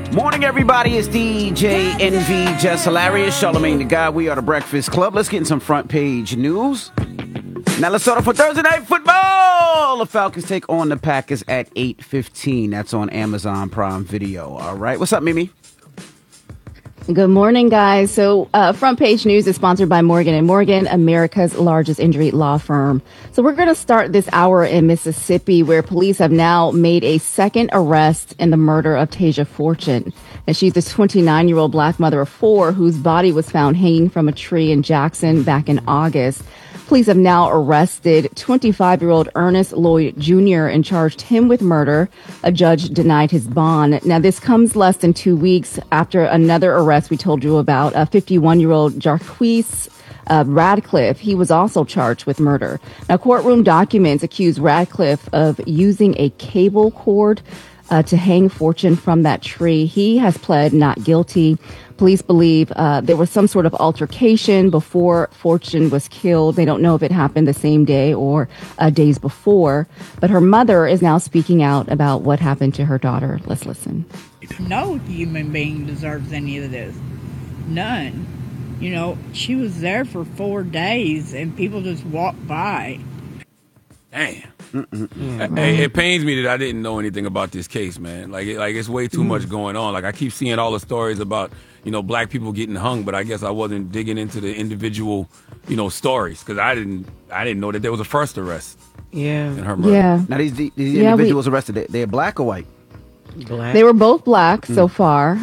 Morning, everybody. It's DJ NV, Jess Hilarious, Charlamagne the God. We are the Breakfast Club. Let's get in some front page news. Now let's start off with Thursday Night Football. The Falcons take on the Packers at 8:15. That's on Amazon Prime Video. All right. What's up, Mimi? Good morning, guys. So front page news is sponsored by Morgan & Morgan, America's largest injury law firm. So we're going to start this hour in Mississippi, where police have now made a second arrest in the murder of Tasia Fortune. And she's a 29-year-old black mother of four whose body was found hanging from a tree in Jackson back in August. Police have now arrested 25-year-old Ernest Lloyd Jr. and charged him with murder. A judge denied his bond. Now, this comes less than 2 weeks after another arrest we told you about, a 51-year-old Jarquise Radcliffe. He was also charged with murder. Now, courtroom documents accuse Radcliffe of using a cable cord to hang Fortune from that tree. He has pled not guilty. Police believe there was some sort of altercation before Fortune was killed. They don't know if it happened the same day or days before. But her mother is now speaking out about what happened to her daughter. Let's listen. No human being deserves any of this. None. You know, she was there for 4 days and people just walked by. Damn. Hey, it pains me that I didn't know anything about this case, man. Like it's way too much going on. Like I keep seeing all the stories about, black people getting hung, but I guess I wasn't digging into the individual, stories because I didn't know that there was a first arrest. Yeah. In her murder. Yeah. Now these individuals arrested, they're black or white? Black. They were both black so far.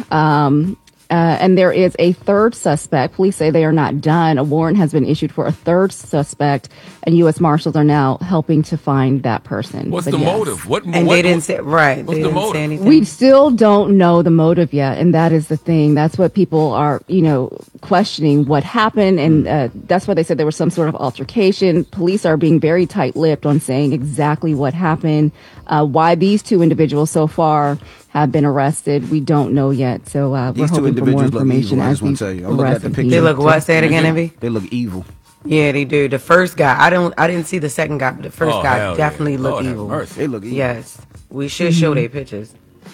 And there is a third suspect. Police say they are not done. A warrant has been issued for a third suspect, and U.S. Marshals are now helping to find that person. What's the motive? They didn't say right. What's the motive? Say anything. We still don't know the motive yet, and that is the thing. That's what people are, questioning what happened, and that's why they said there was some sort of altercation. Police are being very tight-lipped on saying exactly what happened. Why these two individuals so far have been arrested, we don't know yet. So we're hoping for more information as we arrest the They look what? Say it again, Envy. They look evil. Yeah, they do. The first guy, I didn't see the second guy, but the first guy definitely looked evil. They look evil. Yes, we should show their pictures.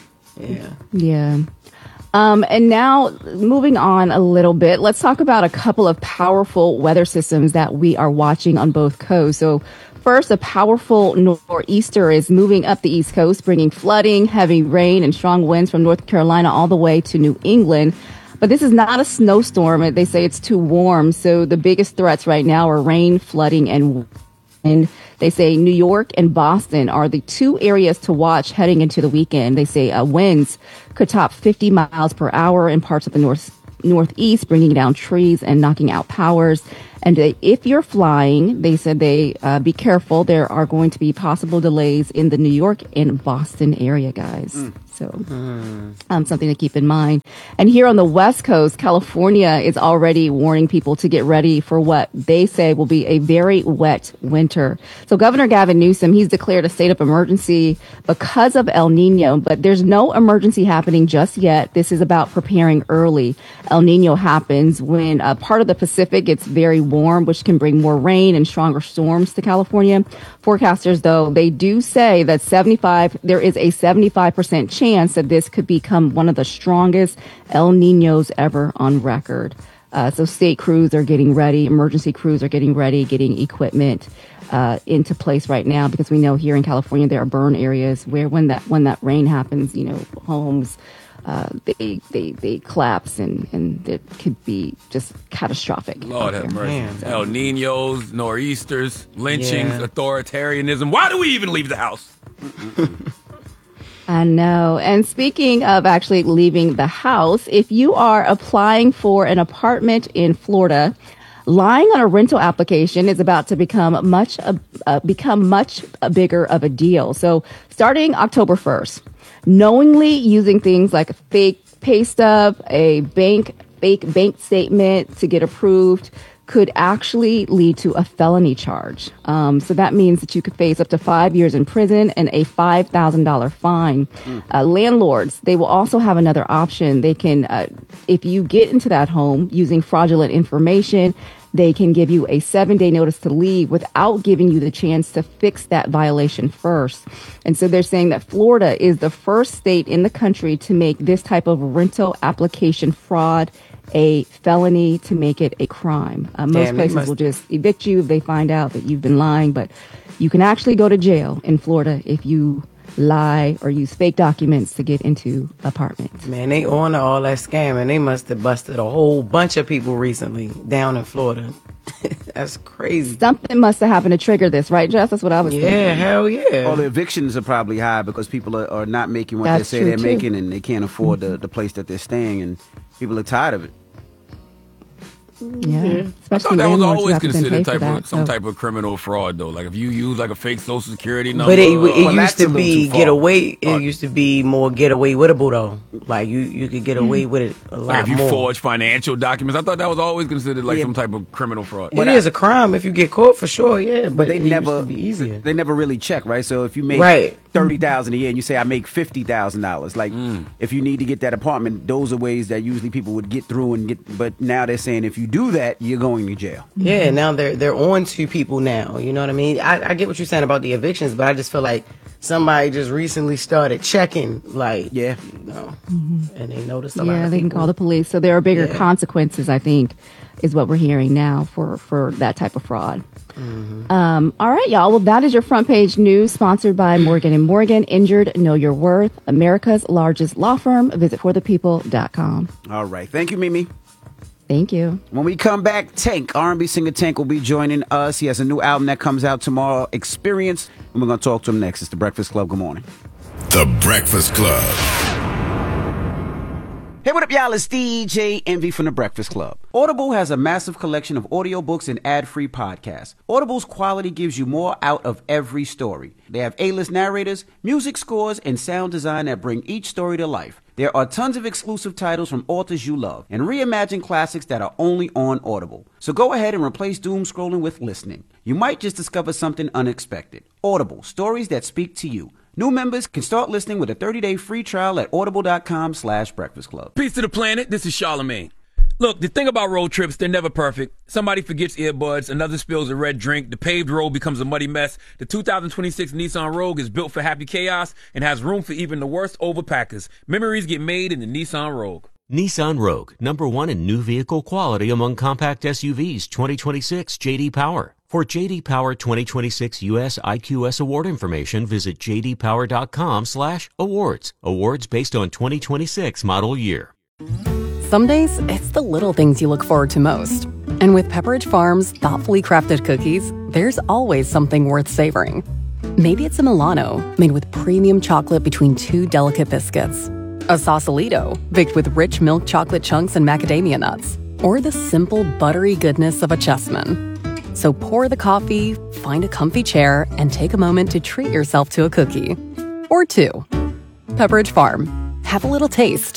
Yeah. And now moving on a little bit, let's talk about a couple of powerful weather systems that we are watching on both coasts. So first, a powerful nor'easter is moving up the East Coast, bringing flooding, heavy rain, and strong winds from North Carolina all the way to New England. But this is not a snowstorm. They say it's too warm. So the biggest threats right now are rain, flooding, and wind. They say New York and Boston are the two areas to watch heading into the weekend. They say winds could top 50 miles per hour in parts of the northeast, bringing down trees and knocking out powers. And if you're flying, they said be careful. There are going to be possible delays in the New York and Boston area, guys. So something to keep in mind. And here on the West Coast, California is already warning people to get ready for what they say will be a very wet winter. So Governor Gavin Newsom, he's declared a state of emergency because of El Nino, but there's no emergency happening just yet. This is about preparing early. El Nino happens when a part of the Pacific gets very warm, which can bring more rain and stronger storms to California. Forecasters, though, they do say that there is a 75% chance that this could become one of the strongest El Ninos ever on record. So state crews are getting ready, emergency crews are getting ready, getting equipment into place right now, because we know here in California there are burn areas where when that rain happens, homes they collapse and it could be just catastrophic. Lord have mercy. El Ninos, nor'easters, lynchings, authoritarianism. Why do we even leave the house? I know. And speaking of actually leaving the house, if you are applying for an apartment in Florida, lying on a rental application is about to become much bigger of a deal. So starting October 1st, knowingly using things like a fake pay stub, fake bank statement to get approved could actually lead to a felony charge. So that means that you could face up to 5 years in prison and a $5,000 fine. Landlords, they will also have another option. They can, if you get into that home using fraudulent information, they can give you a 7-day notice to leave without giving you the chance to fix that violation first. And so they're saying that Florida is the first state in the country to make this type of rental application fraud a felony, to make it a crime. Most places will just evict you if they find out that you've been lying, but you can actually go to jail in Florida if you lie or use fake documents to get into apartments. Man, they on all that scamming. They must have busted a whole bunch of people recently down in Florida. That's crazy. Something must have happened to trigger this, right, Jess? That's what I was thinking. Yeah, hell yeah. All the evictions are probably high because people are not making what they say they're making, and they can't afford the place that they're staying, and people are tired of it. Yeah, I thought that was always considered some type of criminal fraud, though. Like if you use like a fake social security number. But it used to be get away. It used to be more get away withable though. Like you could get away with it a lot more. Like if you forge financial documents, I thought that was always considered like some type of criminal fraud. It is a crime if you get caught for sure. Yeah, but they never used to be easier. They never really check, right? So if you make $30,000 a year and you say I make $50,000, like if you need to get that apartment, those are ways that usually people would get through and get. But now they're saying if you do that, you're going to jail. Yeah, now they're on to people now. You know what I mean? I get what you're saying about the evictions, but I just feel like somebody just recently started checking, like, and they noticed a lot of people. They can call the police. So there are bigger consequences, I think, is what we're hearing now for that type of fraud. All right, y'all. Well, that is your front page news, sponsored by Morgan & Morgan. Injured, know your worth. America's largest law firm. Visit forthepeople.com. All right. Thank you, Mimi. Thank you. When we come back, Tank, R&B singer Tank, will be joining us. He has a new album that comes out tomorrow, Experience, and we're going to talk to him next. It's The Breakfast Club. Good morning. The Breakfast Club. Hey, what up, y'all? It's DJ Envy from The Breakfast Club. Audible has a massive collection of audiobooks and ad-free podcasts. Audible's quality gives you more out of every story. They have A-list narrators, music scores, and sound design that bring each story to life. There are tons of exclusive titles from authors you love and reimagine classics that are only on Audible. So go ahead and replace doom scrolling with listening. You might just discover something unexpected. Audible, stories that speak to you. New members can start listening with a 30-day free trial at audible.com/breakfast club. Peace to the planet. This is Charlamagne. Look, the thing about road trips, they're never perfect. Somebody forgets earbuds, another spills a red drink, the paved road becomes a muddy mess. The 2026 Nissan Rogue is built for happy chaos and has room for even the worst overpackers. Memories get made in the Nissan Rogue. Nissan Rogue, #1 in new vehicle quality among compact SUVs, 2026 J.D. Power. For J.D. Power 2026 U.S. IQS award information, visit jdpower.com/awards. Awards based on 2026 model year. Some days, it's the little things you look forward to most. And with Pepperidge Farm's thoughtfully crafted cookies, there's always something worth savoring. Maybe it's a Milano, made with premium chocolate between two delicate biscuits. A Sausalito, baked with rich milk chocolate chunks and macadamia nuts. Or the simple, buttery goodness of a Chessman. So pour the coffee, find a comfy chair, and take a moment to treat yourself to a cookie. Or two. Pepperidge Farm. Have a little taste.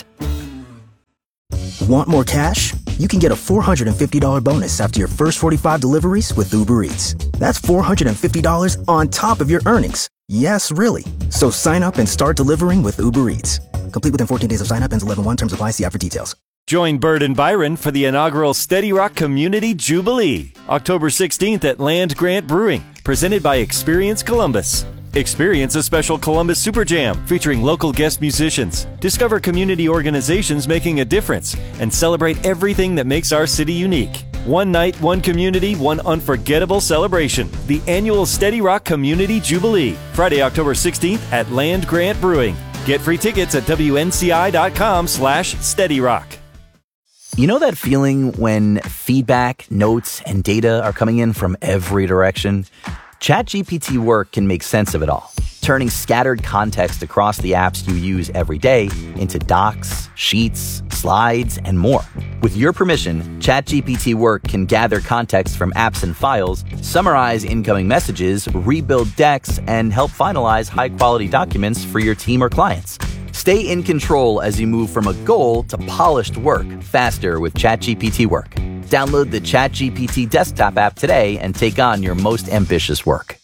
Want more cash? You can get a $450 bonus after your first 45 deliveries with Uber Eats. That's $450 on top of your earnings. Yes, really. So sign up and start delivering with Uber Eats. Complete within 14 days of sign up, ends 11/1. Terms apply. See app for details. Join Bird and Byron for the inaugural Steady Rock Community Jubilee, October 16th at Land Grant Brewing, presented by Experience Columbus. Experience a special Columbus Super Jam featuring local guest musicians. Discover community organizations making a difference and celebrate everything that makes our city unique. One night, one community, one unforgettable celebration. The annual Steady Rock Community Jubilee, Friday, October 16th at Land Grant Brewing. Get free tickets at WNCI.com/SteadyRock. You know that feeling when feedback, notes, and data are coming in from every direction? ChatGPT Work can make sense of it all, turning scattered context across the apps you use every day into docs, sheets, slides, and more. With your permission, ChatGPT Work can gather context from apps and files, summarize incoming messages, rebuild decks, and help finalize high-quality documents for your team or clients. Stay in control as you move from a goal to polished work faster with ChatGPT Work. Download the ChatGPT desktop app today and take on your most ambitious work.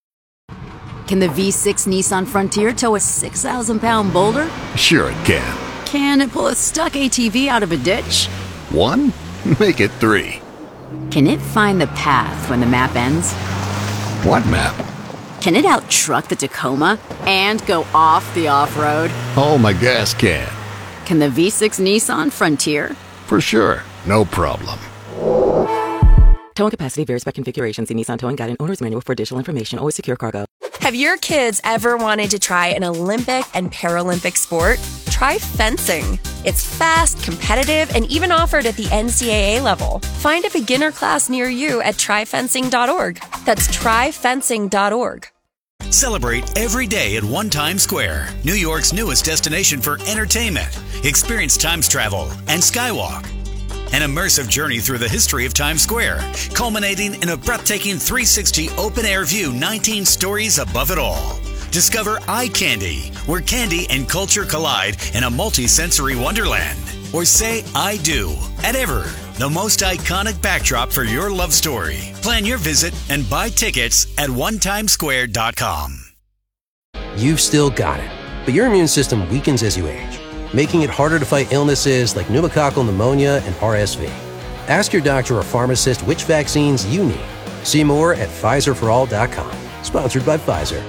Can the V6 Nissan Frontier tow a 6,000-pound boulder? Sure it can. Can it pull a stuck ATV out of a ditch? 1? Make it 3. Can it find the path when the map ends? What map? Can it out-truck the Tacoma and go off the off-road? Oh, my gas can. Can the V6 Nissan Frontier? For sure. No problem. Towing capacity varies by configuration. See Nissan Towing Guide and Owner's Manual for additional information. Always secure cargo. Have your kids ever wanted to try an Olympic and Paralympic sport? Try fencing. It's fast, competitive, and even offered at the NCAA level. Find a beginner class near you at tryfencing.org. That's tryfencing.org. Celebrate every day at One Times Square, New York's newest destination for entertainment. Experience Times travel and Skywalk. An immersive journey through the history of Times Square, culminating in a breathtaking 360 open-air view 19 stories above it all. Discover Eye Candy, where candy and culture collide in a multi-sensory wonderland. Or say I do at Ever, the most iconic backdrop for your love story. Plan your visit and buy tickets at onetimesquare.com. You've still got it, but your immune system weakens as you age, making it harder to fight illnesses like pneumococcal pneumonia and RSV. Ask your doctor or pharmacist which vaccines you need. See more at PfizerForAll.com. Sponsored by Pfizer.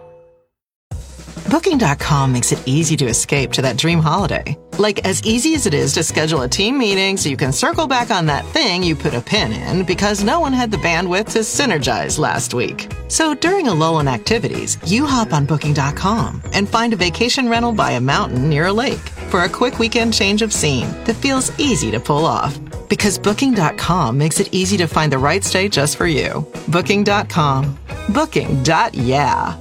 Booking.com makes it easy to escape to that dream holiday. Like as easy as it is to schedule a team meeting so you can circle back on that thing you put a pin in because no one had the bandwidth to synergize last week. So during a lull in activities, you hop on Booking.com and find a vacation rental by a mountain near a lake for a quick weekend change of scene that feels easy to pull off. Because Booking.com makes it easy to find the right stay just for you. Booking.com. Booking.yeah.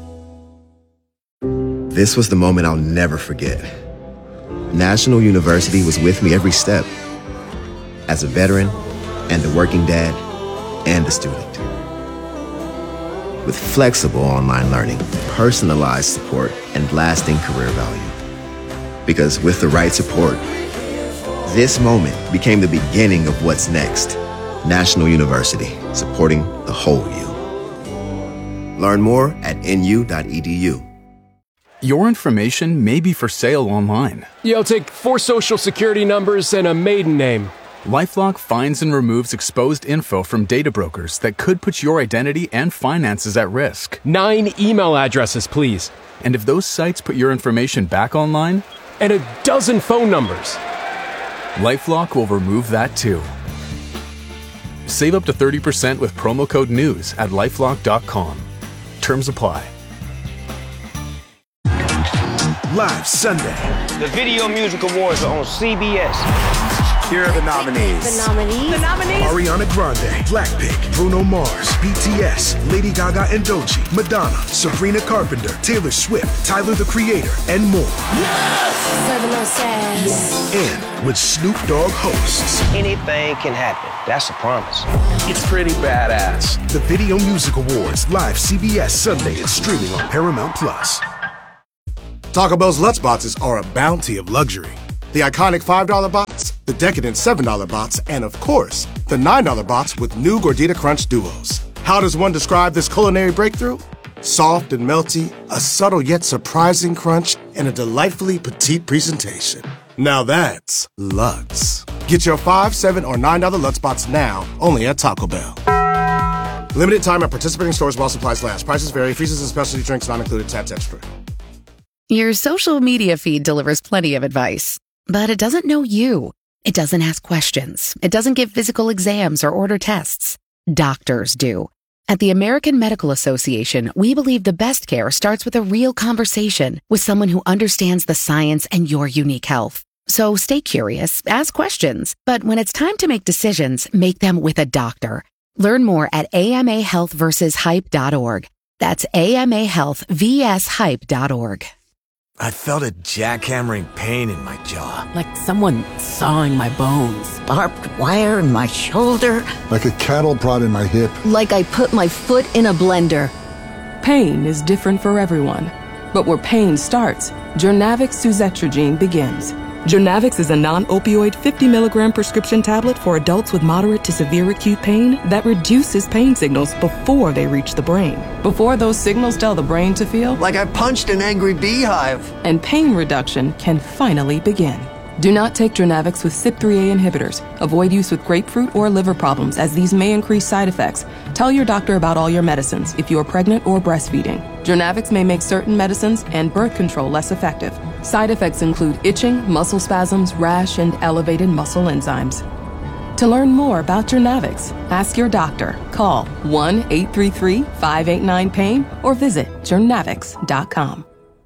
This was the moment I'll never forget. National University was with me every step. As a veteran, and a working dad, and a student. With flexible online learning, personalized support, and lasting career value. Because with the right support, this moment became the beginning of what's next. National University, supporting the whole you. Learn more at nu.edu. Your information may be for sale online. Yeah, I'll take 4 social security numbers and a maiden name. LifeLock finds and removes exposed info from data brokers that could put your identity and finances at risk. 9 email addresses, please. And if those sites put your information back online? And a dozen phone numbers. LifeLock will remove that too. Save up to 30% with promo code NEWS at LifeLock.com. Terms apply. Live Sunday. The Video Music Awards are on CBS. Here are the nominees. Ariana Grande, Blackpink, Bruno Mars, BTS, Lady Gaga and Doechii, Madonna, Sabrina Carpenter, Taylor Swift, Tyler the Creator, and more. And with Snoop Dogg hosts. Anything can happen. That's a promise. It's pretty badass. The Video Music Awards, live CBS Sunday and streaming on Paramount Plus. Taco Bell's Lutz Boxes are a bounty of luxury. The iconic $5 box, the decadent $7 box, and of course, the $9 box with new Gordita Crunch Duos. How does one describe this culinary breakthrough? Soft and melty, a subtle yet surprising crunch, and a delightfully petite presentation. Now that's Lutz. Get your $5, $7, or $9 Lutz Box now, only at Taco Bell. Limited time at participating stores while supplies last. Prices vary. Freezes and specialty drinks not included. Tabs extra. Your social media feed delivers plenty of advice, but it doesn't know you. It doesn't ask questions. It doesn't give physical exams or order tests. Doctors do. At the American Medical Association, we believe the best care starts with a real conversation with someone who understands the science and your unique health. So stay curious, ask questions, but when it's time to make decisions, make them with a doctor. Learn more at amahealthversushype.org. That's amahealthvshype.org. I felt a jackhammering pain in my jaw. Like someone sawing my bones. Barbed wire in my shoulder. Like a cattle prod in my hip. Like I put my foot in a blender. Pain is different for everyone. But where pain starts, Journavx Suzetrigine begins. Journavx is a non-opioid 50-milligram prescription tablet for adults with moderate to severe acute pain that reduces pain signals before they reach the brain. Before those signals tell the brain to feel like I punched an angry beehive. And pain reduction can finally begin. Do not take Jurnavix with CYP3A inhibitors. Avoid use with grapefruit or liver problems, as these may increase side effects. Tell your doctor about all your medicines if you are pregnant or breastfeeding. Jurnavix may make certain medicines and birth control less effective. Side effects include itching, muscle spasms, rash, and elevated muscle enzymes. To learn more about Jurnavix, ask your doctor. Call 1-833-589-PAIN or visit jurnavix.com.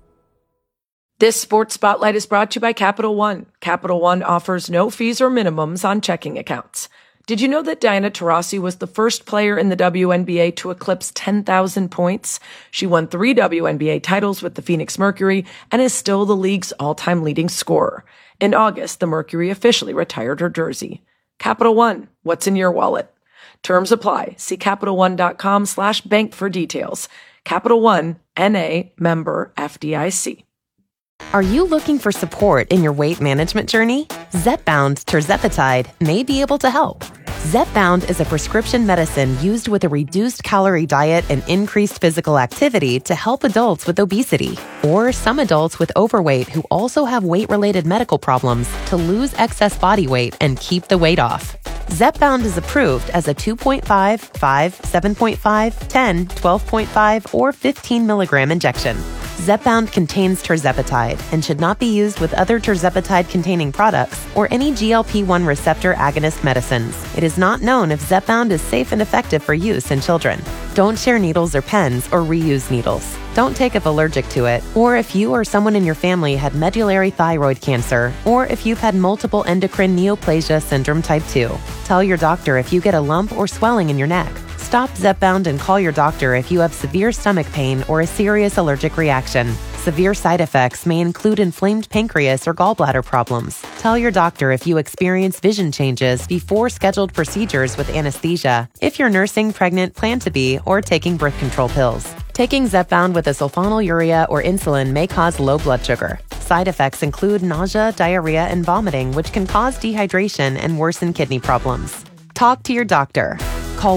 This Sports Spotlight is brought to you by Capital One. Capital One offers no fees or minimums on checking accounts. Did you know that Diana Taurasi was the first player in the WNBA to eclipse 10,000 points? She won 3 WNBA titles with the Phoenix Mercury and is still the league's all-time leading scorer. In August, the Mercury officially retired her jersey. Capital One, what's in your wallet? Terms apply. See CapitalOne.com/bank for details. Capital One, N.A., member FDIC. Are you looking for support in your weight management journey? Zepbound tirzepatide may be able to help. Zepbound is a prescription medicine used with a reduced calorie diet and increased physical activity to help adults with obesity or some adults with overweight who also have weight-related medical problems to lose excess body weight and keep the weight off. Zepbound is approved as a 2.5, 5, 7.5, 10, 12.5, or 15 milligram injection. Zepbound contains tirzepatide and should not be used with other tirzepatide-containing products or any GLP-1 receptor agonist medicines. It is not known if Zepbound is safe and effective for use in children. Don't share needles or pens or reuse needles. Don't take if allergic to it, or if you or someone in your family had medullary thyroid cancer, or if you've had multiple endocrine neoplasia syndrome type 2. Tell your doctor if you get a lump or swelling in your neck. Stop Zepbound and call your doctor if you have severe stomach pain or a serious allergic reaction. Severe side effects may include inflamed pancreas or gallbladder problems. Tell your doctor if you experience vision changes before scheduled procedures with anesthesia, if you're nursing, pregnant, plan to be, or taking birth control pills. Taking Zepbound with a sulfonylurea or insulin may cause low blood sugar. Side effects include nausea, diarrhea, and vomiting, which can cause dehydration and worsen kidney problems. Talk to your doctor. Call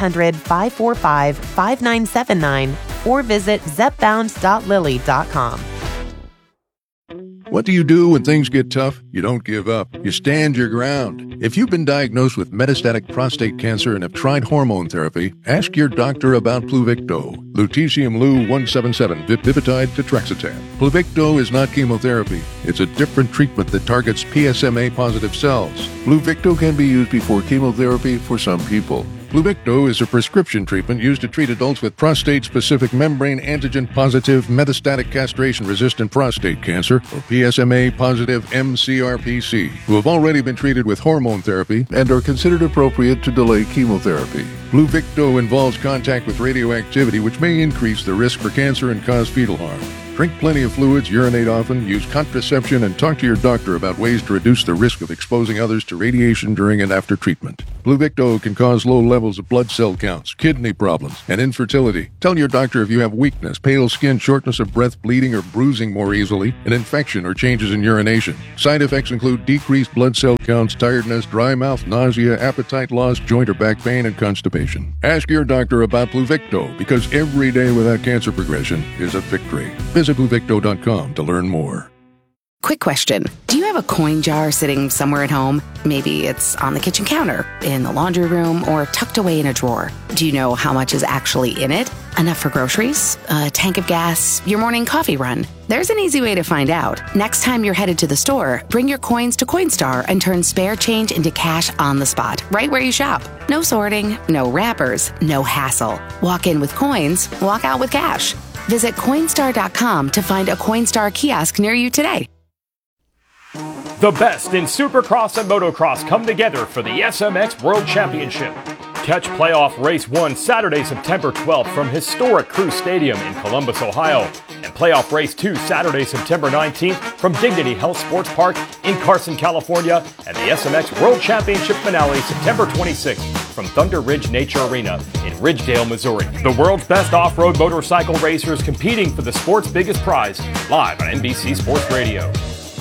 1-800-545-5979 or visit zepbound.lily.com. What do you do when things get tough? You don't give up. You stand your ground. If you've been diagnosed with metastatic prostate cancer and have tried hormone therapy, ask your doctor about Pluvicto, lutetium Lu-177, Vipitide tetraxetan. Pluvicto is not chemotherapy. It's a different treatment that targets PSMA-positive cells. Pluvicto can be used before chemotherapy for some people. Pluvicto is a prescription treatment used to treat adults with prostate-specific membrane antigen-positive metastatic castration-resistant prostate cancer, or PSMA-positive mCRPC, who have already been treated with hormone therapy and are considered appropriate to delay chemotherapy. Pluvicto involves contact with radioactivity, which may increase the risk for cancer and cause fetal harm. Drink plenty of fluids, urinate often, use contraception, and talk to your doctor about ways to reduce the risk of exposing others to radiation during and after treatment. Pluvicto can cause low levels of blood cell counts, kidney problems, and infertility. Tell your doctor if you have weakness, pale skin, shortness of breath, bleeding or bruising more easily, an infection or changes in urination. Side effects include decreased blood cell counts, tiredness, dry mouth, nausea, appetite loss, joint or back pain, and constipation. Ask your doctor about Pluvicto, because every day without cancer progression is a victory. Visit Pluvicto.com to learn more. Quick question. Do you have a coin jar sitting somewhere at home? Maybe it's on the kitchen counter, in the laundry room, or tucked away in a drawer. Do you know how much is actually in it? Enough for groceries? A tank of gas? Your morning coffee run? There's an easy way to find out. Next time you're headed to the store, bring your coins to Coinstar and turn spare change into cash on the spot, right where you shop. No sorting, no wrappers, no hassle. Walk in with coins, walk out with cash. Visit Coinstar.com to find a Coinstar kiosk near you today. The best in Supercross and Motocross come together for the SMX World Championship. Catch Playoff Race 1 Saturday, September 12th from historic Crew Stadium in Columbus, Ohio. And Playoff Race 2 Saturday, September 19th from Dignity Health Sports Park in Carson, California. And the SMX World Championship finale September 26th from Thunder Ridge Nature Arena in Ridgedale, Missouri. The world's best off-road motorcycle racers competing for the sport's biggest prize, live on NBC Sports Radio.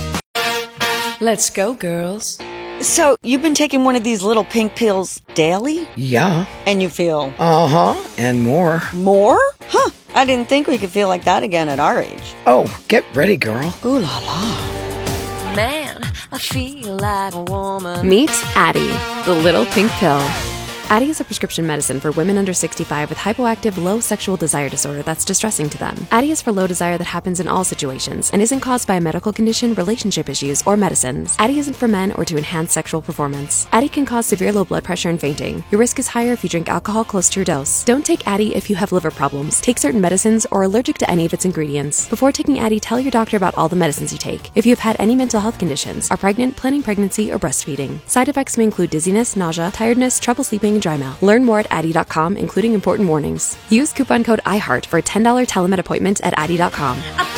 Let's go, girls. So, you've been taking one of these little pink pills daily? Yeah. And you feel? Uh-huh, and more. More? Huh, I didn't think we could feel like that again at our age. Oh, get ready, girl. Ooh la la. Man, I feel like a woman. Meet Addie, the little pink pill. Addie is a prescription medicine for women under 65 with hypoactive, low sexual desire disorder that's distressing to them. Addie is for low desire that happens in all situations and isn't caused by a medical condition, relationship issues, or medicines. Addie isn't for men or to enhance sexual performance. Addie can cause severe low blood pressure and fainting. Your risk is higher if you drink alcohol close to your dose. Don't take Addie if you have liver problems, take certain medicines, or are allergic to any of its ingredients. Before taking Addie, tell your doctor about all the medicines you take. If you have had any mental health conditions, are pregnant, planning pregnancy, or breastfeeding. Side effects may include dizziness, nausea, tiredness, trouble sleeping, and dry mouth. Learn more at Addie.com, including important warnings. Use coupon code iHeart for a $10 telemed appointment at Addie.com.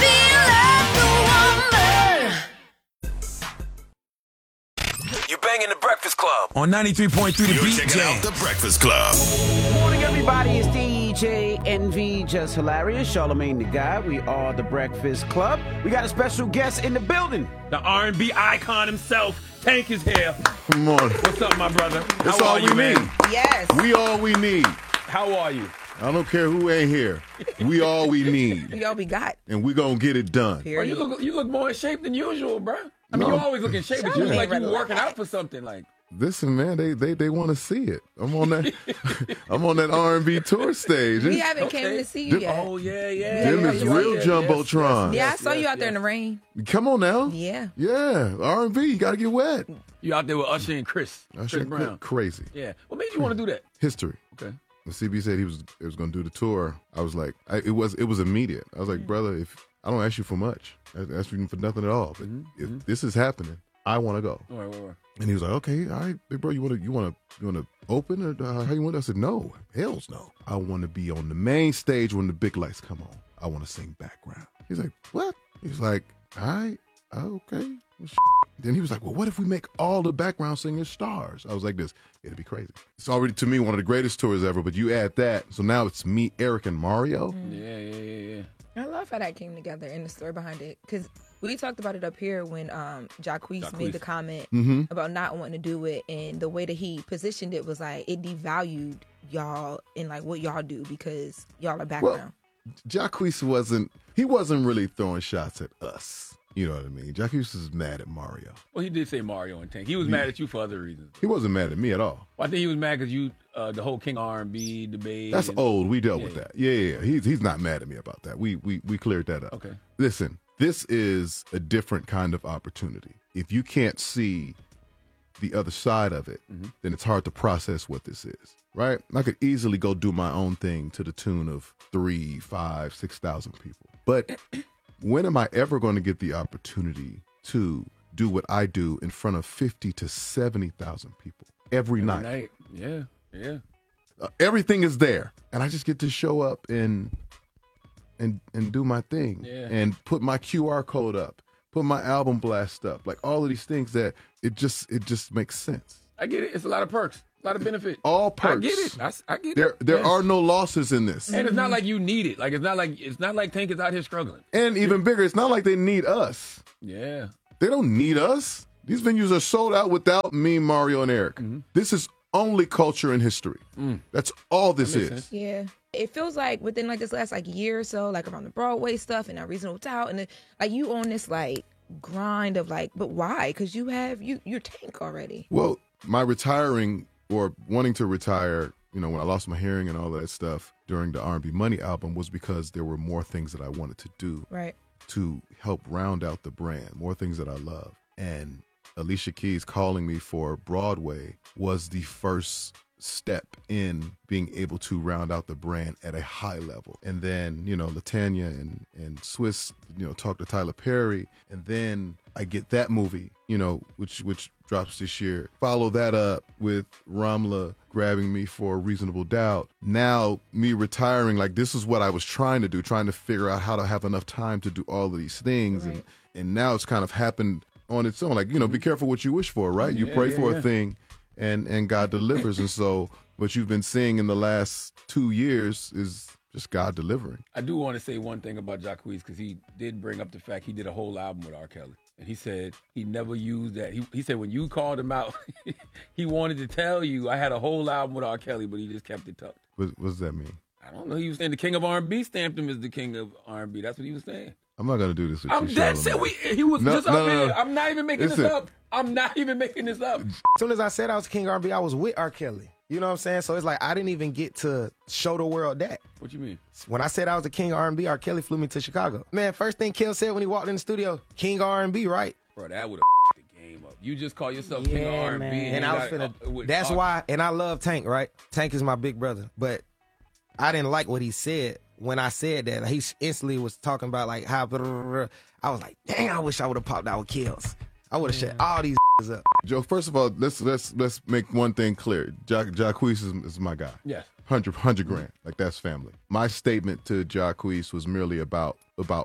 You're banging the Breakfast Club on 93.3 The Beat checking Jam. out the Breakfast Club. Morning, everybody. It's DJ NV, just hilarious. Charlamagne the Guy. We are the Breakfast Club. We got a special guest in the building. The R&B icon himself. Tank is here. Come on. What's up, my brother? That's How all are you, we man? need. Yes. We all we need. How are you? I don't care who ain't here. We all we need. We all we got. And we gonna get it done. Oh, you look more in shape than usual, bro. I mean, No. you always look in shape, but you look like you were working out for something. Like, Listen, man, they want to see it. I'm on that I'm on that R&B tour stage. We haven't came to see you yet. Oh, yeah. Them is real jumbotron. Yeah, I saw you out there in the rain. Come on now. Yeah. Yeah, R&B, you got to get wet. You out there with Usher and Chris Brown. Crazy. Yeah. What made you want to do that? History. Okay. When CB said he was going to do the tour, I was like, it was immediate. I was like, brother, if I don't ask you for much, I ask you for nothing at all. But if this is happening, I want to go. All right. And he was like, okay, all right, big bro, you want to open or how you want? I said, no, hell's no. I want to be on the main stage when the big lights come on. I want to sing background. He's like, what? He's like, all right, okay. Then he was like, well, what if we make all the background singers stars? I was like this, it'd be crazy. It's already, to me, one of the greatest tours ever, but you add that, so now it's me, Eric, and Mario. Yeah. I love how that came together and the story behind it. Because we talked about it up here when Jacquees made the comment about not wanting to do it. And the way that he positioned it was like it devalued y'all and like what y'all do because y'all are background. Well, Jacquees wasn't really throwing shots at us. You know what I mean? Jacquees was mad at Mario. Well, he did say Mario and Tank. He was mad at you for other reasons. He wasn't mad at me at all. Well, I think he was mad because you, the whole King R&B debate. That's old. We dealt with that. Yeah. He's not mad at me about that. We cleared that up. Okay. Listen, this is a different kind of opportunity. If you can't see the other side of it, then it's hard to process what this is, right? I could easily go do my own thing to the tune of 3, 5, 6,000 people. But when am I ever going to get the opportunity to do what I do in front of 50 to 70,000 people every night? Yeah. Everything is there, and I just get to show up and do my thing and put my QR code up, put my album blast up, like all of these things that it just makes sense. I get it. It's a lot of perks, a lot of benefit. All perks. I get it. I get it. There are no losses in this, and it's not like you need it. Like it's not like Tank is out here struggling. And even bigger, it's not like they need us. Yeah, they don't need us. These venues are sold out without me, Mario, and Eric. This is only culture and history. That's all this is. Sense. Yeah. It feels like within like this last like year or so, like around the Broadway stuff and Reasonable Doubt, and like you on this like grind of like, but why? Because you're Tank already. Well, my retiring or wanting to retire, when I lost my hearing and all that stuff during the R&B Money album was because there were more things that I wanted to do to help round out the brand, more things that I love. And Alicia Keys calling me for Broadway was the first step in being able to round out the brand at a high level. And then, Latanya and Swiss, talk to Tyler Perry. And then I get that movie, which drops this year. Follow that up with Ramla grabbing me for Reasonable Doubt. Now, me retiring, like this is what I was trying to do, trying to figure out how to have enough time to do all of these things. Right. And now it's kind of happened on its own. Like, be careful what you wish for, right? You pray for a thing and God delivers. And so what you've been seeing in the last 2 years is just God delivering. I do want to say one thing about Jacquees because he did bring up the fact he did a whole album with R. Kelly. And he said he never used that. He said when you called him out, he wanted to tell you, I had a whole album with R. Kelly, but he just kept it tucked. What does that mean? I don't know. He was saying the king of R&B stamped him as the king of R&B. That's what he was saying. I'm not going to do this with I'm you, dead set. He was just up here. I'm not even making this up. I'm not even making this up. As soon as I said I was king of R&B, I was with R. Kelly. You know what I'm saying? So it's like I didn't even get to show the world that. What you mean? When I said I was the king of R&B, R. Kelly flew me to Chicago. Man, first thing Kel said when he walked in the studio, king of R&B, right? Bro, that would have the game up. You just call yourself king of R&B. And I was finna, that's why, and I love Tank, right? Tank is my big brother. But I didn't like what he said when I said that. He instantly was talking about like how, I was like, dang, I wish I would have popped out with Kills. I would have shut all these up. Joe, first of all, let's make one thing clear. Jacquees is my guy. Yes. 100 grand. Like, that's family. My statement to Jacquees was merely about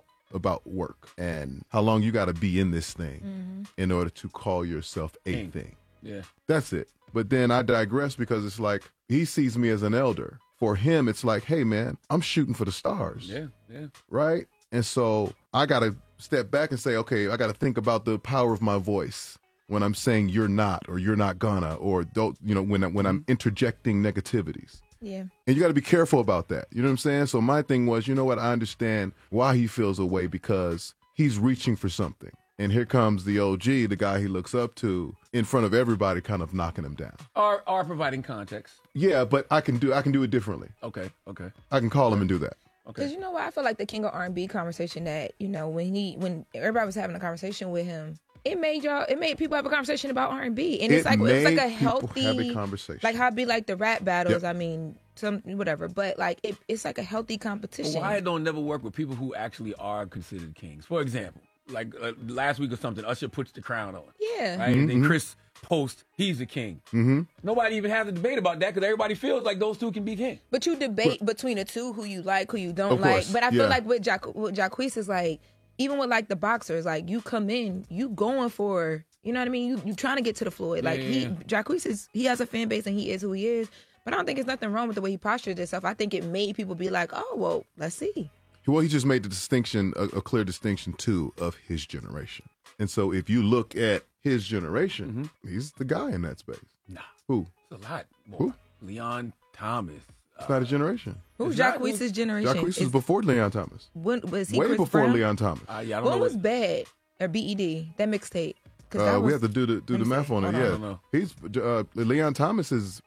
work and how long you got to be in this thing in order to call yourself a thing. Yeah. That's it. But then I digress because it's like he sees me as an elder. For him, it's like, hey, man, I'm shooting for the stars. Yeah. Right? And so I got to step back and say, okay, I got to think about the power of my voice when I'm saying you're not or you're not gonna or don't, when I'm interjecting negativities. Yeah. And you got to be careful about that. You know what I'm saying? So my thing was, you know what? I understand why he feels a way because he's reaching for something. And here comes the OG, the guy he looks up to, in front of everybody, kind of knocking him down. Or providing context. Yeah, but I can do it differently. Okay. I can call him and do that. Because you know what? I feel like the king of R&B conversation that, when everybody was having a conversation with him, it made people have a conversation about R&B. And it's like a healthy have a conversation. Like how it be like the rap battles, Yep. I mean, some whatever. But like it's like a healthy competition. But why it don't never work with people who actually are considered kings? For example, like last week or something, Usher puts the crown on. Yeah. Right? And then Chris posts, he's the king. Mm-hmm. Nobody even has a debate about that because everybody feels like those two can be king. But you debate between the two, who you like, who you don't Of like. course, But I feel yeah. like with Jacquees is like, even with like the boxers, like you come in, you going for, you know what I mean? You trying to get to the Floyd. Like Jacquees he has a fan base and he is who he is. But I don't think there's nothing wrong with the way he postured himself. I think it made people be like, oh, well, let's see. Well, he just made the distinction, a clear distinction, too, of his generation. And so if you look at his generation, he's the guy in that space. Nah. Who? It's a lot more. Who? Leon Thomas. It's not a generation. Who's Jacquees' generation? Jacquees was before Leon Thomas. When was he? Way Chris before Brown? Leon Thomas. I don't What know. was Bad or BED? That mixtape. We have to do the math on it. I Yeah, don't know. he's Leon Thomas is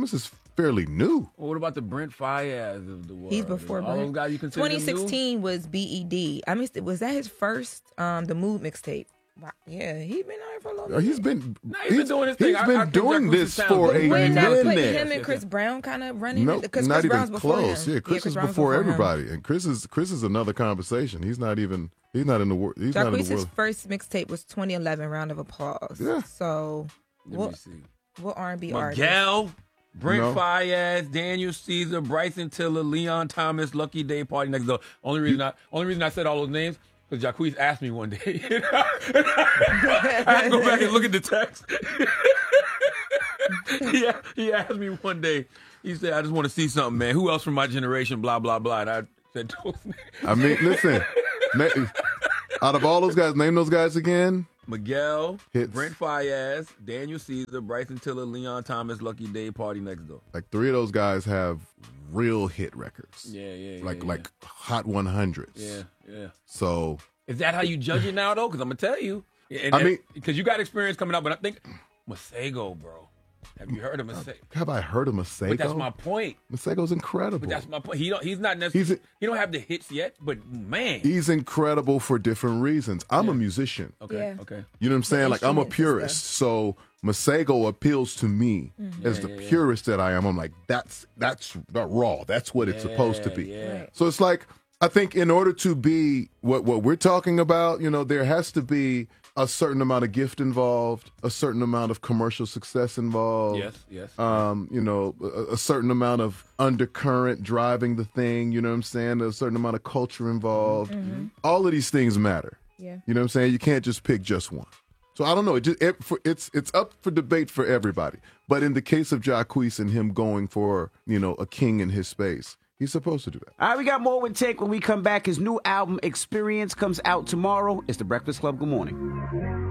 fairly new. Well, what about the Brent Fayez of the world? He's before all those guys you consider 2016 was BED. I mean, was that his first the Move mixtape? Wow. Yeah, he's been on it for a long time. He's been doing his thing. He's been doing this for a When that put minute. him and Chris Brown kind of running Nope, because not Chris even Brown's before close. him. Yeah, Chris is Brown's before him. everybody, and Chris is another conversation. He's not in the world. Jacquees' first mixtape was 2011. Round of applause. Yeah. So Let me see. what R&B artist? Miguel, Brent No. Fayez, Daniel Caesar, Bryson Tiller, Leon Thomas, Lucky Day Party Next Door. Only reason I said all those names because Jacquees asked me one day. I had to go back and look at the text. He asked me one day. He said, "I just want to see something, man. Who else from my generation? Blah blah blah." And I said, those names. I mean, listen. Out of all those guys, name those guys again. Miguel, Hits. Brent Fayez, Daniel Caesar, Bryson Tiller, Leon Thomas, Lucky Day Party Next Door. Like 3 of those guys have real hit records. Yeah. Like Hot 100s. Yeah. So Is that how you judge it now, though? Because I'm going to tell you. Because you got experience coming up, but I think Masego, bro. Have you heard of Masego? have I heard of Masego? But that's my point. Masego's incredible. But that's my point. He's not necessarily. He don't have the hits yet, but man. He's incredible for different reasons. I'm a musician. Okay. You know what I'm saying? Like, I'm a instruments and purist. So Masego appeals to me as the purist that I am. I'm like, that's not raw. That's what it's supposed to be. Yeah. So it's like, I think in order to be what we're talking about, there has to be a certain amount of gift involved, a certain amount of commercial success involved. Yes. A certain amount of undercurrent driving the thing, you know what I'm saying? A certain amount of culture involved. All of these things matter. Yeah. You know what I'm saying? You can't just pick just one. So I don't know. It's up for debate for everybody. But in the case of Jacquees and him going for, a king in his space, he's supposed to do that. All right, we got more with Take when we come back. His new album, Experience, comes out tomorrow. It's The Breakfast Club. Good morning.